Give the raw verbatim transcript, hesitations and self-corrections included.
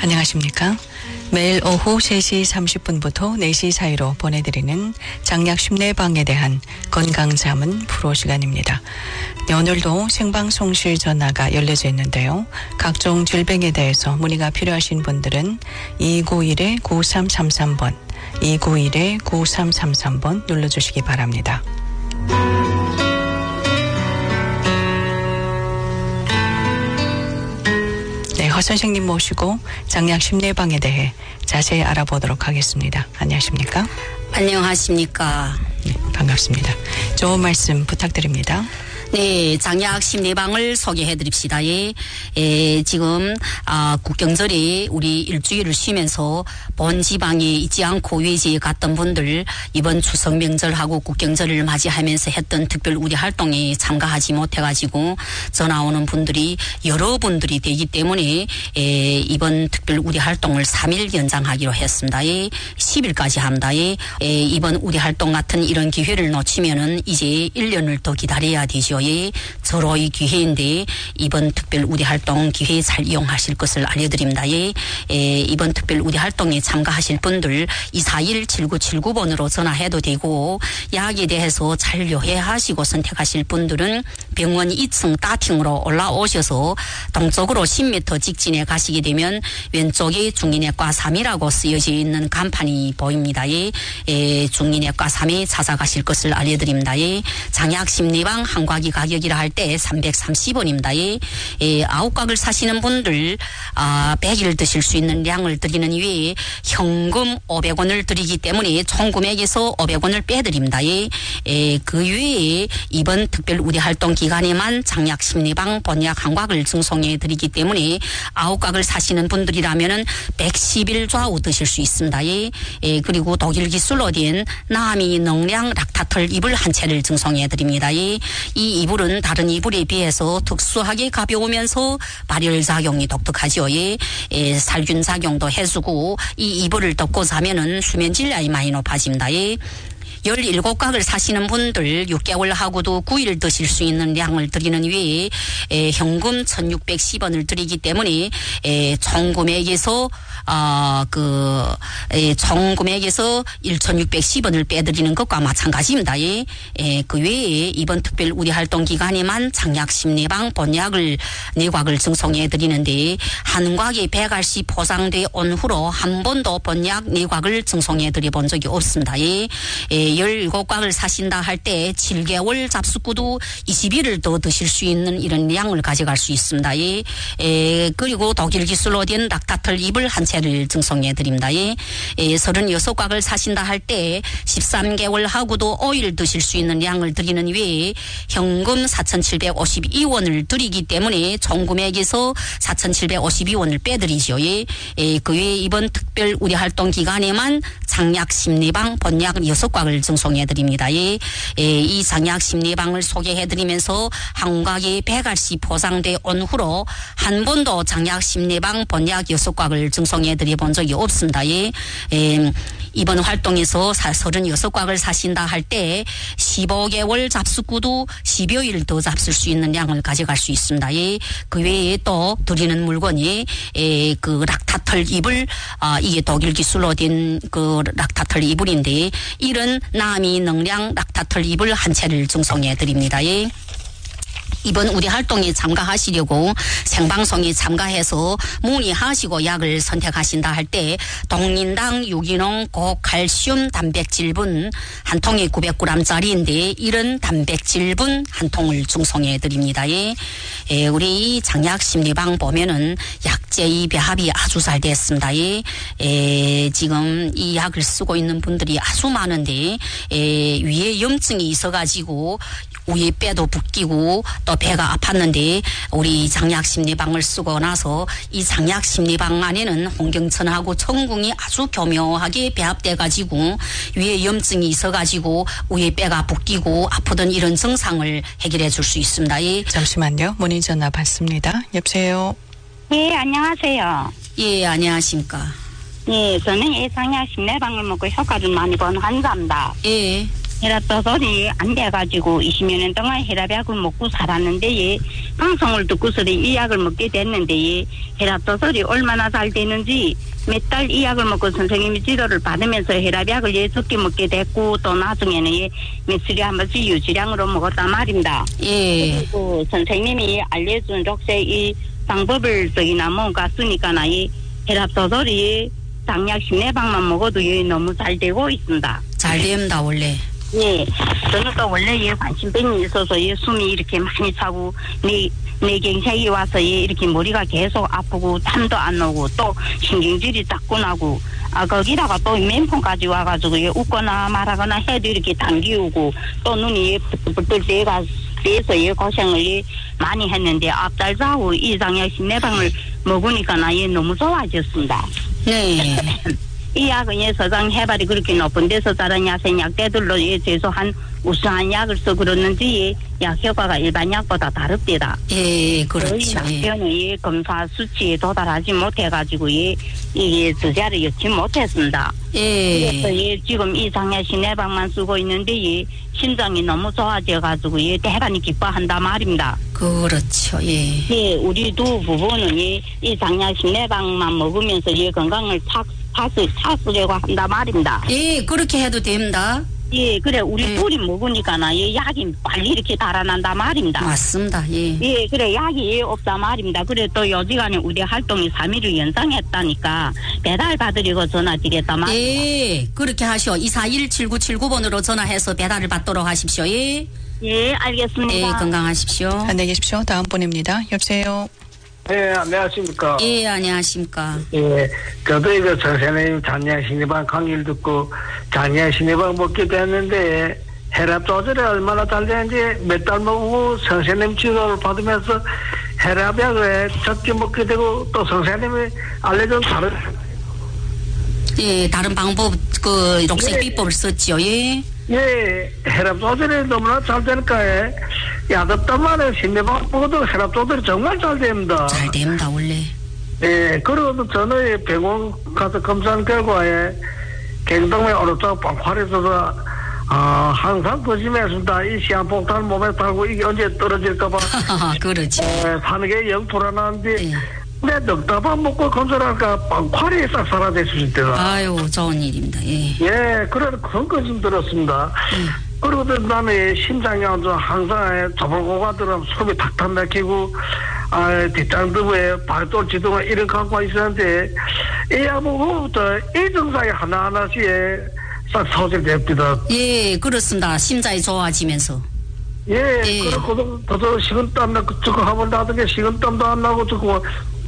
안녕하십니까. 매일 오후 세 시 삼십 분부터 네 시 사이로 보내드리는 장약 심내방에 대한 건강자문 프로 시간입니다. 네, 오늘도 생방송실 전화가 열려져 있는데요. 각종 질병에 대해서 문의가 필요하신 분들은 이구일 구삼삼삼 번, 이구일 구삼삼삼 번 눌러주시기 바랍니다. 네, 허 선생님 모시고 장약 심내방에 대해 자세히 알아보도록 하겠습니다. 안녕하십니까? 안녕하십니까? 네, 반갑습니다. 좋은 말씀 부탁드립니다. 네, 장약 심내방을 소개해 드립시다. 예, 예, 지금, 아, 국경절에 우리 일주일을 쉬면서 본 지방에 있지 않고 외지에 갔던 분들 이번 추석 명절하고 국경절을 맞이하면서 했던 특별 우리 활동에 참가하지 못해가지고 전화 오는 분들이 여러 분들이 되기 때문에 예, 이번 특별 우리 활동을 삼 일 연장하기로 했습니다. 예, 십 일까지 합니다. 예, 예, 이번 우리 활동 같은 이런 기회를 놓치면은 이제 일 년을 더 기다려야 되죠. 예, 절호의 기회인데 이번 특별 우리 활동 기회 잘 이용하실 것을 알려드립니다. 예, 예, 이번 특별 우리 활동에 참가하실 분들 이사일 칠구칠구 번으로 전화해도 되고 약에 대해서 잘 요해하시고 선택하실 분들은 병원 이 층 다팅으로 올라오셔서 동쪽으로 십 미터 직진에 가시게 되면 왼쪽에 중인외과 삼이라고 쓰여져 있는 간판이 보입니다. 예, 예, 중인외과 삼에 찾아가실 것을 알려드립니다. 예, 장약 심내방 한과기 가격이라 할 때 삼백삼십 원입니다. 예, 예, 아홉 각을 사시는 분들 아, 백 일 드실 수 있는 양을 드리는 외에 현금 오백 원을 드리기 때문에 총 금액에서 오백 원을 빼드립니다. 예, 예, 그 외에 이번 특별 우리 활동 기간에만 장약 심내방 본약 한곽을 증송해 드리기 때문에 아홉 각을 사시는 분들이라면은 백십일 좌우 드실 수 있습니다. 예, 예, 그리고 독일 기술로 된 나미 능량 락타털 이불 한 채를 증송해 드립니다. 예, 이 이불은 다른 이불에 비해서 특수하게 가벼우면서 발열 작용이 독특하죠. 예, 예, 살균 작용도 해주고 이 이불을 덮고 자면은 수면 질량이 많이 높아집니다. 예. 열일곱 각을 사시는 분들 육 개월 하고도 구 일 드실 수 있는 양을 드리는 외에 에, 현금 천육백십 원을 드리기 때문에 에, 총 금액에서 어, 그, 에, 총 금액에서 천육백십 원을 빼드리는 것과 마찬가지입니다. 예. 에, 그 외에 이번 특별 우리 활동 기간에만 장약 심내방 본약을 네 곽을 증송해 드리는데 한 곽이 백 알씩 포장돼 온 후로 한 번도 본약 네 곽을 증송해 드려 본 적이 없습니다. 예. 에, 열일곱 곽을 사신다 할 때 칠 개월 잡숫구도 이십 일을 더 드실 수 있는 이런 양을 가져갈 수 있습니다. 예. 에, 그리고 독일 기술로 된 락타털 이불 한 채를 증송해 드립니다. 예. 에, 서른여섯 곽을 사신다 할 때 십삼 개월 하고도 오 일 드실 수 있는 양을 드리는 외에 현금 사천칠백오십이 원을 드리기 때문에 총 금액에서 사천칠백오십이 원을 빼드리죠. 예. 에, 그 외에 이번 특별 우리 활동 기간에만 장약 심내방 본약 여섯 곽을 증송해 드립니다. 예. 예, 이 장약 심내방을 소개해 드리면서 한각이 백 알씩 포장돼 온 후로 한 번도 장약 심내방 본약 여섯 곽을 증송해 드려 본 적이 없습니다. 예. 예, 이번 활동에서 서른여섯 곽을 사신다 할 때 십오 개월 잡숫구도 십여 일 더 잡술 수 있는 양을 가져갈 수 있습니다. 예. 그 외에 또 드리는 물건이 예, 그 락타털 이불 아, 이게 독일 기술로 된 그 락타털 이불인데 이런 나미 능량 락타털 이불 한 채를 증송해 드립니다. 예. 이번 우리 활동에 참가하시려고 생방송에 참가해서 문의하시고 약을 선택하신다 할 때 동린당 유기농 고칼슘 단백질분 한 통에 구백 그램짜리인데 이런 단백질분 한 통을 증송해 드립니다. 예. 예, 우리 장약 심내방 보면은 약재의 배합이 아주 잘 됐습니다. 예. 예, 지금 이 약을 쓰고 있는 분들이 아주 많은데 예, 위에 염증이 있어가지고 위에 뼈도 붓기고 또 배가 아팠는데 우리 장약 심내방을 쓰고 나서 이 장약 심내방 안에는 홍경천하고 청궁이 아주 교묘하게 배합돼 가지고 위에 염증이 있어 가지고 위에 뼈가 붓기고 아프던 이런 증상을 해결해 줄 수 있습니다. 예. 잠시만요. 문의 전화 받습니다. 여보세요. 예, 안녕하세요. 예, 안녕하십니까. 예, 저는 이 장약 심내방을 먹고 효과를 많이 본 환자입니다. 예. 혈압 조절이 안 돼가지고 이십여 년 동안 혈압약을 먹고 살았는데 예, 방송을 듣고서 이 약을 먹게 됐는데 예, 혈압 조절이 얼마나 잘 되는지 몇 달 이 약을 먹고 선생님이 지도를 받으면서 혈압약을 예 적게 먹게 됐고 또 나중에는 예 며칠에 한 번씩 유지량으로 먹었단 말입니다. 예. 그리고 선생님이 알려준 록세 이 방법을 저기나 뭔가 쓰니까나 이 혈압 조절이 장약 십내방만 먹어도 예 너무 잘 되고 있습니다. 잘 됩니다 원래. 예, 저는 또 원래 예 관심병이 있어서 예 숨이 이렇게 많이 차고 내 뇌경색이 와서 예 이렇게 머리가 계속 아프고 잠도 안 오고 또 신경질이 자꾸 나고 아 거기다가 또 맨폰까지 와가지고 예 웃거나 말하거나 해도 이렇게 당기우고 또 눈이 예 부들부들 내가 돼서 예 고생을 예 많이 했는데 앞달 좌우 이 장약 십내방을 먹으니까 나 예 너무 좋아졌습니다. 네. 이 약은 예 서장 해발이 그렇게 높은 데서 다른 야생약대들로 예 최소한 우수한 약을 써 그러는지 예, 약 효과가 일반 약보다 다릅니다. 예, 그렇죠. 저희 예. 남편은 예 검사 수치에 도달하지 못해가지고 예 이게 주자를 엮지 못했습니다. 예. 그래서 예 지금 이 장야 신해방만 쓰고 있는데 예 심장이 너무 좋아져가지고 예 대단히 기뻐한다 말입니다. 그렇죠. 예. 예, 우리 두 부부는 예, 이 장야 신해방만 먹으면서 예 건강을 착 차수, 차수려고 한다 말입니다. 예, 그렇게 해도 됩니다. 예, 그래, 우리 예. 둘이 먹으니까나, 예, 약이 빨리 이렇게 달아난다 말입니다. 맞습니다. 예. 예, 그래, 약이 없다 말입니다. 그래, 또 요지간에 우리 활동이 삼 일을 연장했다니까, 배달 받으려고 전화드렸다 말입니다. 예, 그렇게 하시오. 이사일 칠구칠구 번으로 전화해서 배달을 받도록 하십시오. 예. 예, 알겠습니다. 예, 건강하십시오. 안녕히 계십시오. 다음 분입니다. 여보세요. 네, 안녕하십니까. 예, 안녕하십니까. 예, 저도 이거 선생님 장량 신입방 강의를 듣고 장량 신입방 먹게 됐는데 혈압 조절이 얼마나 잘 되는지 몇 달 먹고 선생님 치료를 받으면서 혈압약을 적게 먹게 되고 또 선생님이 알려준 다른 예, 다른 방법, 그, 녹색 예. 비법을 썼지요. 예. 예, 혈압 조절이 너무나 잘 되니까 예, 야덥단만에 신입방 먹어도 혈압 조절이 정말 잘 됩니다. 잘 됩니다, 원래. 예, 그리고 저는 병원 가서 검사한 결과에 경동맥 오른쪽 빵활에서도 아, 항상 조심했습니다. 이 시한폭탄 몸에 달고 이게 언제 떨어질까봐 그렇지. 에, 사는 게 영 불안한데 예. 근데 넉다방 먹고 검사하니까 빵활이 싹 사라질 수 있더라. 아유, 좋은 일입니다. 예. 예, 그래서 건강 들었습니다. 음. 그리고 또 나는 심장이 안 좋아 항상 조불고가 들어가면 숨이 탁탁 막히고 아, 뒷장두부에 발도 지동을 이런 갖고 있었는데 이 아무부터 이 증상이 하나하나씩 싹 소실됩니다. 예, 그렇습니다. 심장이 좋아지면서. 예, 예. 그렇고 저도 식은땀 나고 저거 하면 나중에 식은땀도 안 나고 저거